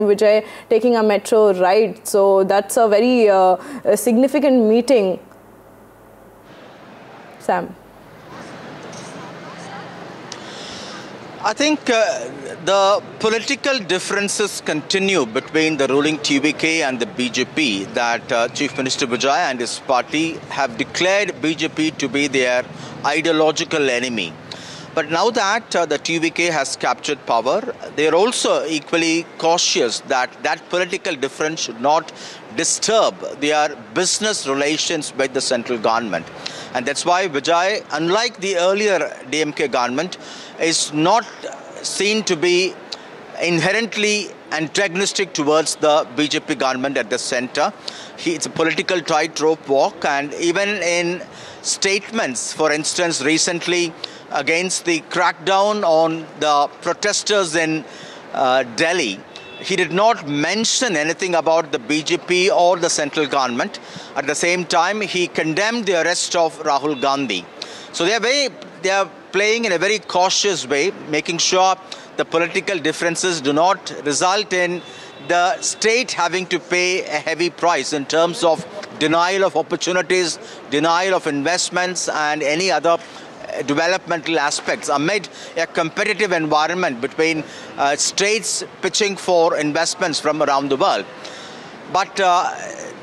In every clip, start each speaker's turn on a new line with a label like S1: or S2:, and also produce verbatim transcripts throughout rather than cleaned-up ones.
S1: Vijay taking a metro ride. So that's a very uh, a significant meeting. Sam.
S2: I think uh, the political differences continue between the ruling T V K and the B J P, that uh, Chief Minister Vijay and his party have declared B J P to be their ideological enemy. But now that uh, the T V K has captured power, they are also equally cautious that that political difference should not disturb their business relations with the central government. And that's why Vijay, unlike the earlier D M K government, is not seen to be inherently antagonistic towards the B J P government at the center. He, it's a political tightrope walk, and even in statements, for instance, recently against the crackdown on the protesters in uh, Delhi, he did not mention anything about the B J P or the central government. At the same time, he condemned the arrest of Rahul Gandhi. So they are very, they are playing in a very cautious way, making sure the political differences do not result in the state having to pay a heavy price in terms of denial of opportunities, denial of investments, and any other developmental aspects amid a competitive environment between uh, states pitching for investments from around the world. But uh,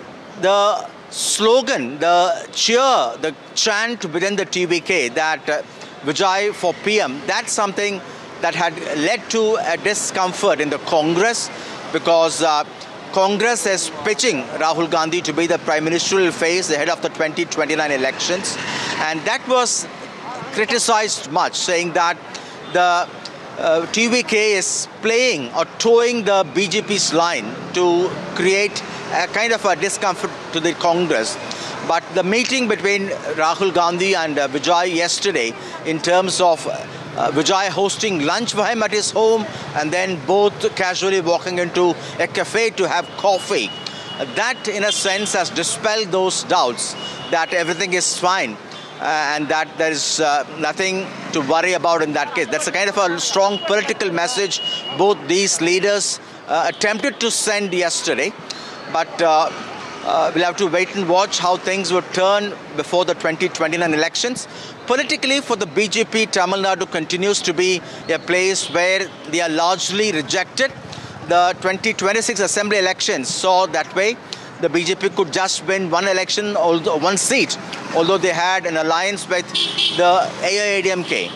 S2: the slogan, the cheer, the chant within the T V K that uh, Vijay for P M, that's something that had led to a discomfort in the Congress, because uh, Congress is pitching Rahul Gandhi to be the prime ministerial face ahead of the twenty twenty-nine elections, and that was criticized much, saying that the uh, T V K is playing or towing the B J P's line to create a kind of a discomfort to the Congress. But the meeting between Rahul Gandhi and uh, Vijay yesterday, in terms of uh, Vijay hosting lunch for him at his home and then both casually walking into a cafe to have coffee, uh, that in a sense has dispelled those doubts that everything is fine. Uh, and that there is uh, nothing to worry about in that case. That's a kind of a strong political message both these leaders uh, attempted to send yesterday. But uh, uh, we'll have to wait and watch how things would turn before the twenty twenty-nine elections. Politically, for the B J P, Tamil Nadu continues to be a place where they are largely rejected. The twenty twenty-six assembly elections saw that way. The B J P could just win one election, although one seat, although they had an alliance with the A I A D M K.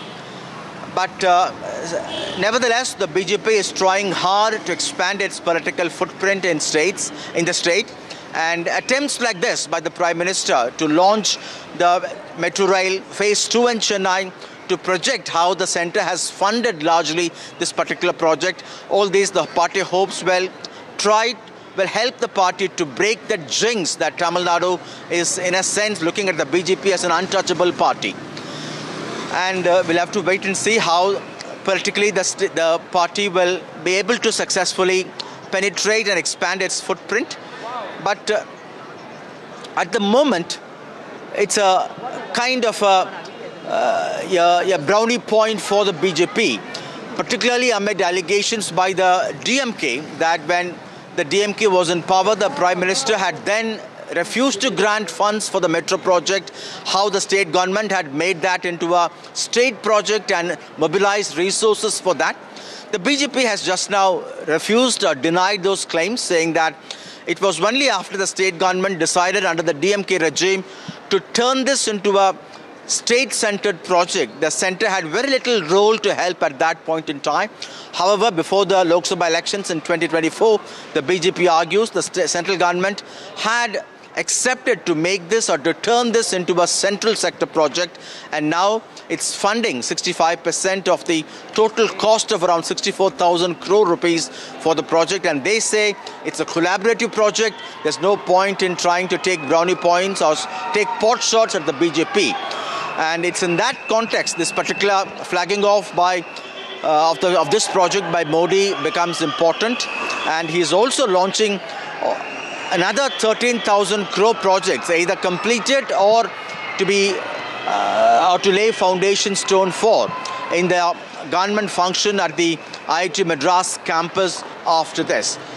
S2: But uh, nevertheless, the B J P is trying hard to expand its political footprint in states, in the state, and attempts like this by the Prime Minister to launch the Metro Rail Phase two in Chennai, to project how the centre has funded largely this particular project. All these the party hopes will try will help the party to break the jinx that Tamil Nadu is, in a sense, looking at the B J P as an untouchable party. And uh, we'll have to wait and see how politically the, the party will be able to successfully penetrate and expand its footprint. But uh, at the moment, it's a kind of a, uh, a, a brownie point for the B J P, particularly amid allegations by the D M K that when the D M K was in power, the Prime Minister had then refused to grant funds for the metro project, how the state government had made that into a state project and mobilized resources for that. The B J P has just now refused or denied those claims, saying that it was only after the state government decided under the D M K regime to turn this into a state-centered project. The centre had very little role to help at that point in time. However, before the Lok Sabha elections in twenty twenty-four, the B J P argues the central government had accepted to make this or to turn this into a central sector project, and now it's funding sixty-five percent of the total cost of around sixty-four thousand crore rupees for the project. And they say it's a collaborative project. There's no point in trying to take brownie points or take pot shots at the B J P. And it's in that context, this particular flagging off by uh, of, the, of this project by Modi becomes important. And he's also launching another thirteen thousand crore projects, either completed or to be uh, or to lay foundation stone for in the government function at the I I T Madras campus after this.